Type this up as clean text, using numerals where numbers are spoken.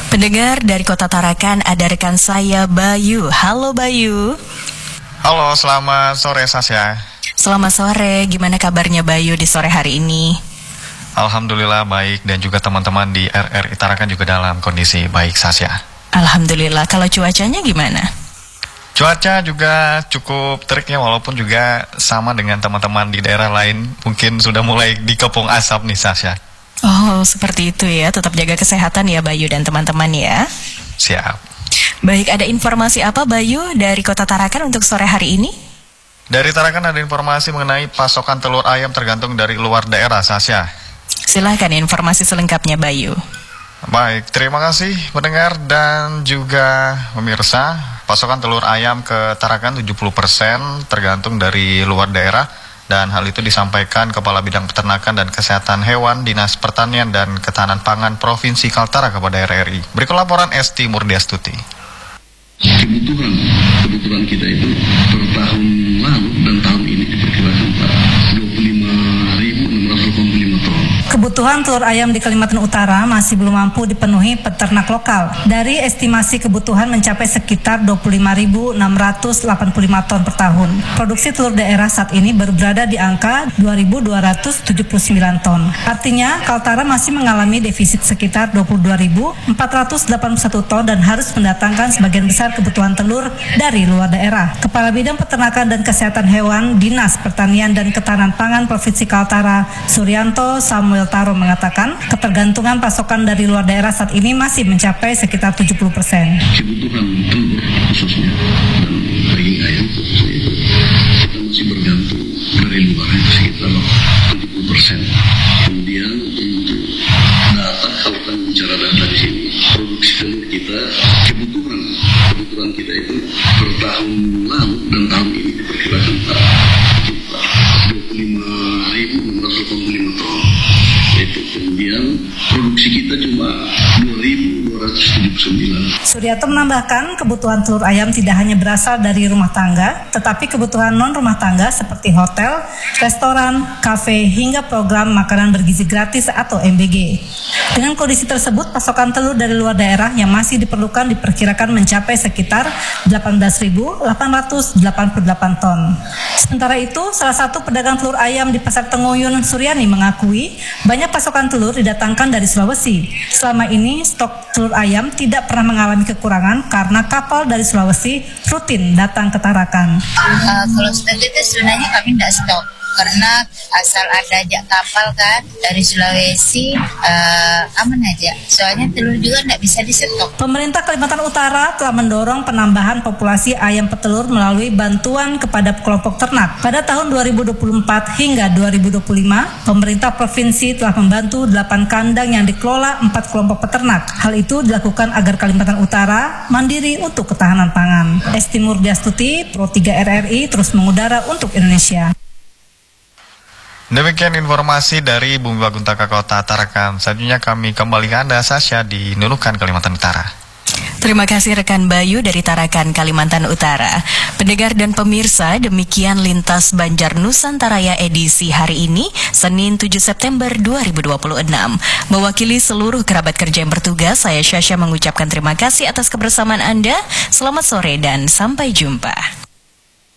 Pendengar dari Kota Tarakan, ada rekan saya Bayu. Halo Bayu. Halo, selamat sore Sasya. Selamat sore, gimana kabarnya Bayu di sore hari ini? Alhamdulillah baik, dan juga teman-teman di RRI Tarakan juga dalam kondisi baik Sasya. Alhamdulillah, kalau cuacanya gimana? Cuaca juga cukup terik ya, walaupun juga sama dengan teman-teman di daerah lain. Mungkin sudah mulai dikepung asap nih Sasya. Oh, seperti itu ya, tetap jaga kesehatan ya Bayu dan teman-teman ya. Siap. Baik, ada informasi apa Bayu dari Kota Tarakan untuk sore hari ini? Dari Tarakan ada informasi mengenai pasokan telur ayam tergantung dari luar daerah Sasya. Silahkan informasi selengkapnya Bayu. Baik, terima kasih pendengar dan juga pemirsa. Pasokan telur ayam ke Tarakan 70% tergantung dari luar daerah. Dan hal itu disampaikan Kepala Bidang Peternakan dan Kesehatan Hewan Dinas Pertanian dan Ketahanan Pangan Provinsi Kaltara kepada RRI. Berikut laporan Esti Murdiastuti. Kebutuhan kita itu per tahun lalu dan tahun ini diperkirakan 25.685 ton. Kebutuhan telur ayam di Kalimantan Utara masih belum mampu dipenuhi peternak lokal. Dari estimasi kebutuhan mencapai sekitar 25.685 ton per tahun. Produksi telur daerah saat ini baru berada di angka 2.279 ton. Artinya, Kaltara masih mengalami defisit sekitar 22.481 ton dan harus mendatangkan sebagian besar kebutuhan telur dari luar daerah. Kepala Bidang Peternakan dan Kesehatan Hewan Dinas Pertanian dan Ketahanan Pangan Provinsi Kaltara, Suryanto Samuel Taro mengatakan, ketergantungan pasokan dari luar daerah saat ini masih mencapai sekitar 70%. Kebutuhan telur khususnya dan daging ayam khususnya itu kita masih bergantung dari luar itu sekitar 70%. Kemudian untuk data, kalau kita bicara data di sini, produksi telur kita, kebutuhan kita itu per tahun lalu dan tahun ini diperkirakan 25.685 ton. Kemudian produksi kita cuma 2.279. Suryato menambahkan, kebutuhan telur ayam tidak hanya berasal dari rumah tangga, tetapi kebutuhan non-rumah tangga seperti hotel, restoran, kafe, hingga program makanan bergizi gratis atau MBG. Dengan kondisi tersebut, pasokan telur dari luar daerah yang masih diperlukan diperkirakan mencapai sekitar 18.888 ton. Sementara itu, salah satu pedagang telur ayam di Pasar Tenguyun, Suryani, mengakui banyak pasokan telur didatangkan dari Sulawesi. Selama ini, stok telur ayam tidak pernah mengalami kekurangan karena kapal dari Sulawesi rutin datang ke Tarakan. Kalau stok itu sebenarnya kami tidak stok, karena asal ada ajak kapal kan dari Sulawesi, aman aja. Soalnya telur juga tidak bisa disetok. Pemerintah Kalimantan Utara telah mendorong penambahan populasi ayam petelur melalui bantuan kepada kelompok ternak. Pada tahun 2024 hingga 2025, pemerintah provinsi telah membantu 8 kandang yang dikelola 4 kelompok peternak. Hal itu dilakukan agar Kalimantan Utara mandiri untuk ketahanan pangan. Esti Murdiastuti, Pro 3 RRI, terus mengudara untuk Indonesia. Demikian informasi dari Bumi Baguntaka Kota Tarakan. Selanjutnya kami kembali ke Anda, Sasya, di Nunukan, Kalimantan Utara. Terima kasih rekan Bayu dari Tarakan, Kalimantan Utara. Pendengar dan pemirsa, demikian Lintas Banjar Nusantaraya edisi hari ini, Senin 7 September 2026. Mewakili seluruh kerabat kerja yang bertugas, saya Syasha mengucapkan terima kasih atas kebersamaan Anda. Selamat sore dan sampai jumpa.